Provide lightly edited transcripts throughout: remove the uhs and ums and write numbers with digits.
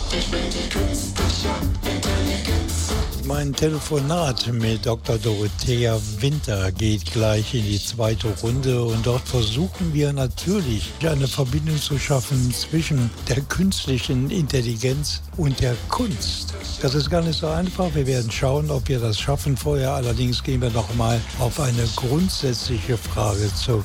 Mein Telefonat mit Dr. Dorothea Winter geht gleich in die zweite Runde und dort versuchen wir natürlich eine Verbindung zu schaffen zwischen der künstlichen Intelligenz und der Kunst. Das ist gar nicht so einfach. Wir werden schauen, ob wir das schaffen. Vorher allerdings gehen wir noch mal auf eine grundsätzliche Frage zur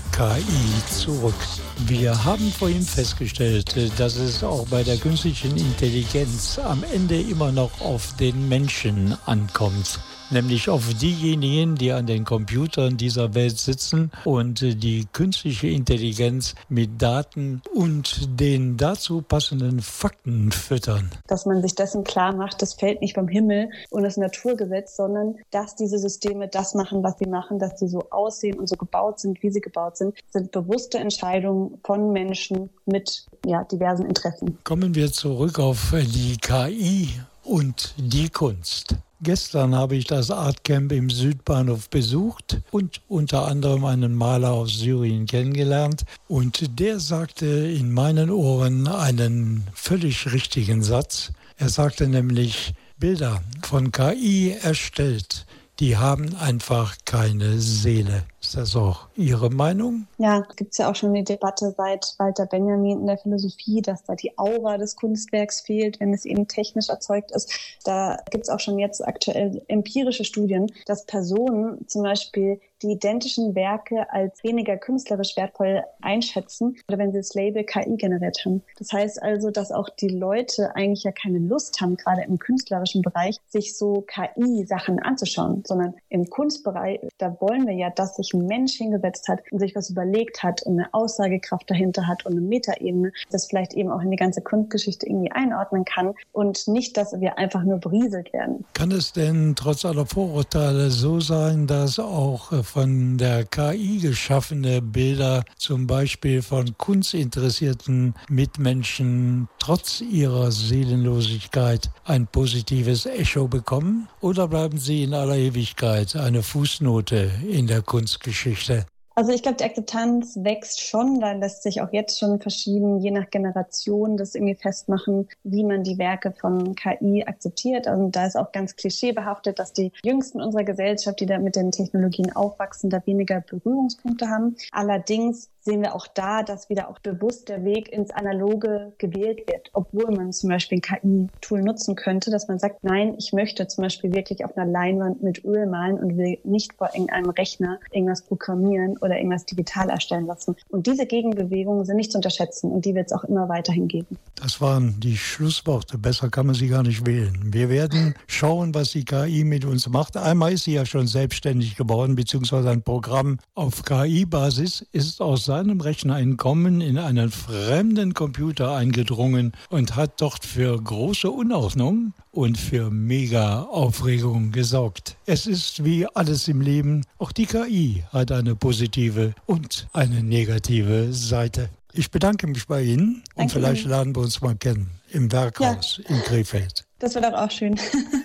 KI zurück. Wir haben vorhin festgestellt, dass es auch bei der künstlichen Intelligenz am Ende immer noch auf den Menschen ankommt. Nämlich auf diejenigen, die an den Computern dieser Welt sitzen und die künstliche Intelligenz mit Daten und den dazu passenden Fakten füttern. Dass man sich dessen klar macht, das fällt nicht vom Himmel und das Naturgesetz, sondern dass diese Systeme das machen, was sie machen, dass sie so aussehen und so gebaut sind, wie sie gebaut sind bewusste Entscheidungen von Menschen mit diversen Interessen. Kommen wir zurück auf die KI und die Kunst. Gestern habe ich das Artcamp im Südbahnhof besucht und unter anderem einen Maler aus Syrien kennengelernt. Und der sagte in meinen Ohren einen völlig richtigen Satz. Er sagte nämlich, Bilder von KI erstellt, die haben einfach keine Seele. Ist das auch Ihre Meinung? Ja, gibt es ja auch schon die Debatte seit Walter Benjamin in der Philosophie, dass da die Aura des Kunstwerks fehlt, wenn es eben technisch erzeugt ist. Da gibt es auch schon jetzt aktuell empirische Studien, dass Personen zum Beispiel die identischen Werke als weniger künstlerisch wertvoll einschätzen, oder wenn sie das Label KI generiert haben. Das heißt also, dass auch die Leute eigentlich ja keine Lust haben, gerade im künstlerischen Bereich, sich so KI-Sachen anzuschauen, sondern im Kunstbereich, da wollen wir ja, dass sich ein Mensch hingesetzt hat und sich was überlegt hat und eine Aussagekraft dahinter hat und eine Metaebene, das vielleicht eben auch in die ganze Kunstgeschichte irgendwie einordnen kann und nicht, dass wir einfach nur berieselt werden. Kann es denn trotz aller Vorurteile so sein, dass auch von der KI geschaffene Bilder, zum Beispiel von kunstinteressierten Mitmenschen, trotz ihrer Seelenlosigkeit ein positives Echo bekommen? Oder bleiben sie in aller Ewigkeit eine Fußnote in der Kunstgeschichte? Also ich glaube, die Akzeptanz wächst schon, da lässt sich auch jetzt schon verschieben, je nach Generation das irgendwie festmachen, wie man die Werke von KI akzeptiert. Also da ist auch ganz klischeebehaftet, dass die Jüngsten unserer Gesellschaft, die da mit den Technologien aufwachsen, da weniger Berührungspunkte haben. Allerdings sehen wir auch da, dass wieder auch bewusst der Weg ins Analoge gewählt wird, obwohl man zum Beispiel ein KI-Tool nutzen könnte, dass man sagt, nein, ich möchte zum Beispiel wirklich auf einer Leinwand mit Öl malen und will nicht vor irgendeinem Rechner irgendwas programmieren oder irgendwas digital erstellen lassen. Und diese Gegenbewegungen sind nicht zu unterschätzen und die wird es auch immer weiterhin geben. Das waren die Schlussworte. Besser kann man sie gar nicht wählen. Wir werden schauen, was die KI mit uns macht. Einmal ist sie ja schon selbstständig geworden, beziehungsweise ein Programm auf KI-Basis ist aus seinem Rechner entkommen, in einen fremden Computer eingedrungen und hat dort für große Unordnung und für Mega-Aufregung gesorgt. Es ist wie alles im Leben, auch die KI hat eine positive und eine negative Seite. Ich bedanke mich bei Ihnen. Danke und vielleicht Ihnen. lernen wir uns mal kennen im Werkhaus in Krefeld. Das wird doch auch schön.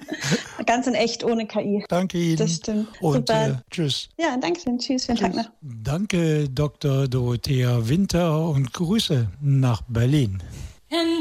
Ganz in echt, ohne KI. Danke Ihnen. Das stimmt. Und Super. Tschüss. Ja, danke schön. Tschüss. Schönen Tag noch. Danke, Dr. Dorothea Winter, und Grüße nach Berlin.